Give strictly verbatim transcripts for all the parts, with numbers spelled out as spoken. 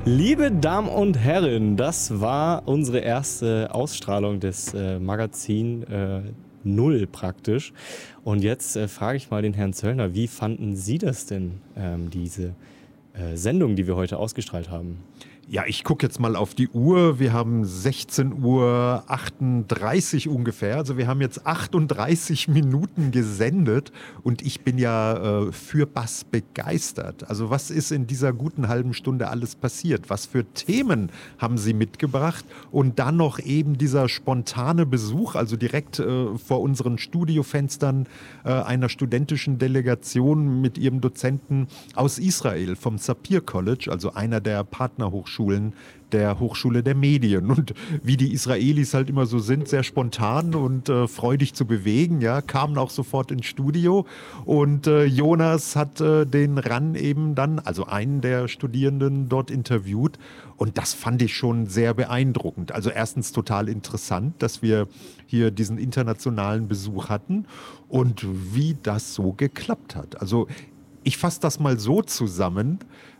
Liebe Damen und Herren, das war unsere erste Ausstrahlung des äh, Magazin äh, Null praktisch. Und jetzt äh, frage ich mal den Herrn Zöllner, wie fanden Sie das denn, ähm, diese äh, Sendung, die wir heute ausgestrahlt haben? Ja, ich gucke jetzt mal auf die Uhr. Wir haben sechzehn Uhr achtunddreißig ungefähr. Also wir haben jetzt achtunddreißig Minuten gesendet und ich bin ja äh, für Bass begeistert. Also was ist in dieser guten halben Stunde alles passiert? Was für Themen haben Sie mitgebracht? Und dann noch eben dieser spontane Besuch, also direkt äh, vor unseren Studiofenstern äh, einer studentischen Delegation mit ihrem Dozenten aus Israel vom Sapir College, also einer der Partnerhochschulen der Hochschule der Medien. Und wie die Israelis halt immer so sind, sehr spontan und äh, freudig zu bewegen, ja, kamen auch sofort ins Studio. Und äh, Jonas hat äh, den Ran eben dann, also einen der Studierenden dort interviewt. Und das fand ich schon sehr beeindruckend. Also erstens total interessant, dass wir hier diesen internationalen Besuch hatten und wie das so geklappt hat. Also ich fasse das mal so zusammen.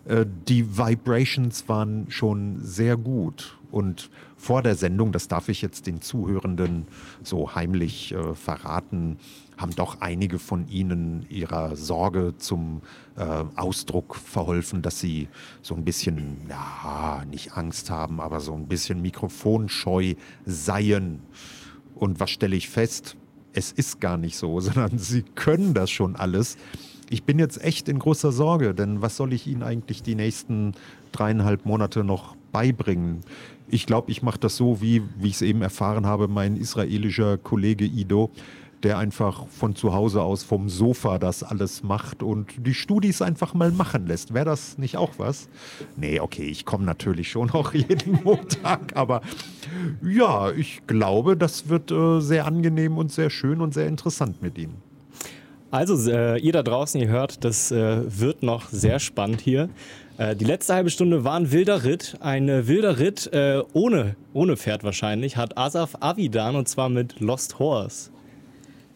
Die Vibrations waren schon sehr gut und vor der Sendung, das darf ich jetzt den Zuhörenden so heimlich äh, verraten, haben doch einige von ihnen ihrer Sorge zum äh, Ausdruck verholfen, dass sie so ein bisschen, ja, nicht Angst haben, aber so ein bisschen mikrofonscheu seien. Und was stelle ich fest? Es ist gar nicht so, sondern sie können das schon alles. Ich bin jetzt echt in großer Sorge, denn was soll ich Ihnen eigentlich die nächsten dreieinhalb Monate noch beibringen? Ich glaube, ich mache das so, wie, wie ich es eben erfahren habe, mein israelischer Kollege Ido, der einfach von zu Hause aus vom Sofa das alles macht und die Studis einfach mal machen lässt. Wäre das nicht auch was? Nee, okay, ich komme natürlich schon auch jeden Montag, aber ja, ich glaube, das wird äh, sehr angenehm und sehr schön und sehr interessant mit Ihnen. Also äh, ihr da draußen, ihr hört, das äh, wird noch sehr spannend hier. Äh, die letzte halbe Stunde war ein wilder Ritt. Ein äh, wilder Ritt äh, ohne, ohne Pferd wahrscheinlich hat Asaf Avidan, und zwar mit Lost Horse.